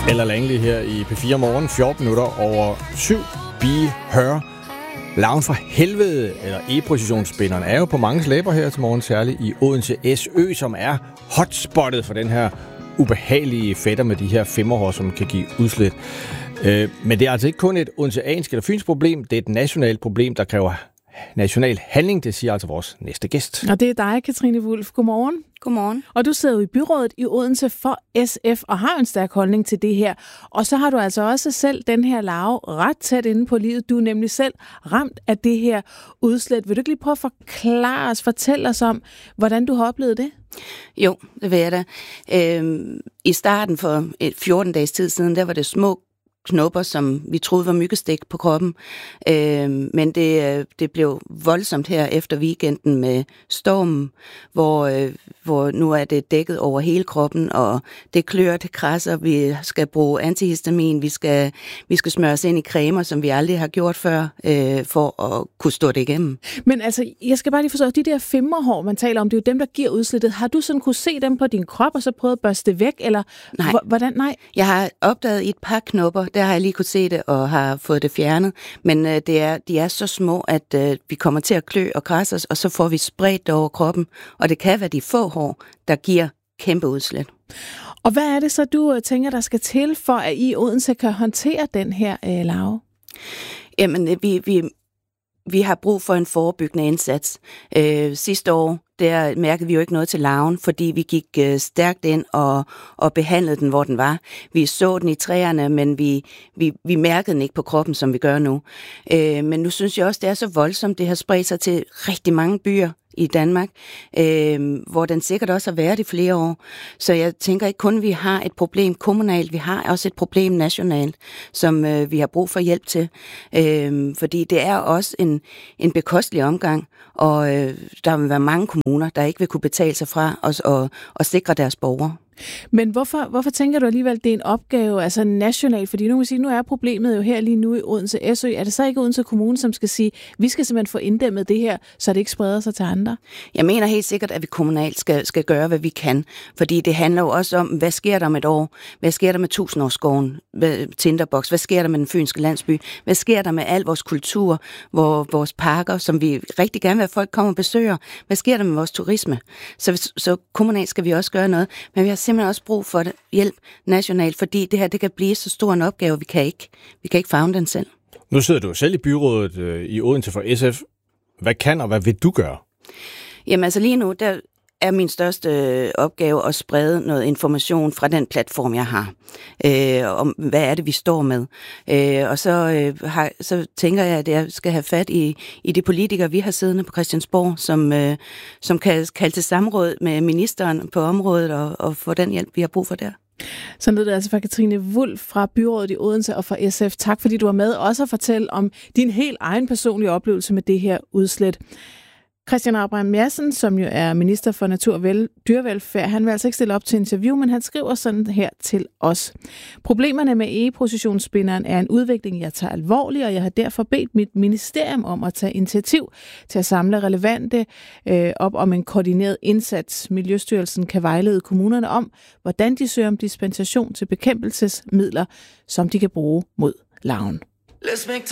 Eller Langley her i P4 Morgen, 14 minutter over 7. Be Her. Larven for helvede, eller e-positionsspinderen, er jo på mange læber her til morgen, særligt i Odense SØ, som er hotspottet for den her ubehagelige fætter med de her femmerhår, som kan give udslæt. Men det er altså ikke kun et odenseansk eller fynsk problem, det er et nationalt problem, der kræver national handling, det siger altså vores næste gæst. Og det er dig, Katrine Wulff. Godmorgen. Godmorgen. Og du sidder jo i byrådet i Odense for SF og har en stærk holdning til det her. Og så har du altså også selv den her larve ret tæt inde på livet. Du er nemlig selv ramt af det her udslæt. Vil du ikke lige prøve at fortælle os om, hvordan du har oplevet det? Jo, det vil jeg da. I starten for 14 dages tid siden, der var det små knopper, som vi troede var myggestik på kroppen. Men det blev voldsomt her efter weekenden med stormen, hvor nu er det dækket over hele kroppen, og det klør, det krasser. Vi skal bruge antihistamin, vi skal smøre os ind i cremer, som vi aldrig har gjort før, for at kunne stå det igennem. Men altså, jeg skal bare lige forstå, de der femmerhår, man taler om, det er jo dem, der giver udslættet. Har du sådan kunne se dem på din krop, og så prøvet at børste det væk, eller nej. Hvordan? Nej. Jeg har opdaget et par knopper, der har jeg lige kunne se det, og har fået det fjernet, men de er så små, at vi kommer til at klø og krasse os, og så får vi spredt det over kroppen, og det kan være de få hår, der giver kæmpe udslæt. Og hvad er det så, du tænker, der skal til, for at I Odense kan håndtere den her larve? Jamen, vi har brug for en forebyggende indsats. Sidste år, der mærkede vi jo ikke noget til larven, fordi vi gik stærkt ind og behandlede den, hvor den var. Vi så den i træerne, men vi mærkede den ikke på kroppen, som vi gør nu. Men nu synes jeg også, det er så voldsomt. Det har spredt sig til rigtig mange byer i Danmark, hvor den sikkert også har været i flere år. Så jeg tænker ikke kun, at vi har et problem kommunalt, vi har også et problem nationalt, som vi har brug for hjælp til. Fordi det er også en bekostelig omgang, og der vil være mange kommuner, der ikke vil kunne betale sig fra og sikre deres borgere. Men hvorfor tænker du alligevel, at det er en opgave altså nationalt? Fordi nu kan sige, nu er problemet jo her lige nu i Odense SØ. Er det så ikke Odense Kommune, som skal sige, vi skal simpelthen få inddæmmet det her, så det ikke spreder sig til andre? Jeg mener helt sikkert, at vi kommunalt skal gøre, hvad vi kan. Fordi det handler jo også om, hvad sker der om et år? Hvad sker der med 1000-årsskoven, Tinderbox? Hvad sker der med den fynske landsby? Hvad sker der med al vores kultur, vores parker, som vi rigtig gerne vil have, folk kommer og besøger? Hvad sker der med vores turisme? Så kommunalt skal vi også gøre noget. Men vi har simpelthen også brug for hjælp nationalt, fordi det her det kan blive så stor en opgave, vi kan ikke favne den selv. Nu sidder du selv i byrådet i Odense for SF. Hvad kan og hvad vil du gøre? Jamen altså lige nu, der er min største opgave at sprede noget information fra den platform, jeg har, om hvad er det, vi står med. Og så tænker jeg, at jeg skal have fat i de politikere, vi har siddende på Christiansborg, som kan kalde til samråd med ministeren på området og få den hjælp, vi har brug for der. Så lød det altså fra Katrine Wulff fra byrådet i Odense og fra SF. Tak fordi du var med også at fortælle om din helt egen personlige oplevelse med det her udslæt. Christian Rabjerg Madsen, som jo er minister for natur og dyrevelfærd, han vil altså ikke stille op til interview, men han skriver sådan her til os. Problemerne med e-positionsspinderen er en udvikling, jeg tager alvorligt, og jeg har derfor bedt mit ministerium om at tage initiativ til at samle relevante op om en koordineret indsats. Miljøstyrelsen kan vejlede kommunerne om, hvordan de søger om dispensation til bekæmpelsesmidler, som de kan bruge mod larven.